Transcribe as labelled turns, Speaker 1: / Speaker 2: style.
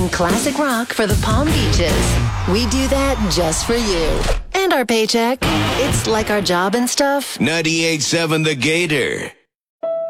Speaker 1: playing classic rock for the Palm Beaches. We do that just for you. And our paycheck. It's like our job and stuff.
Speaker 2: 98.7 The Gator.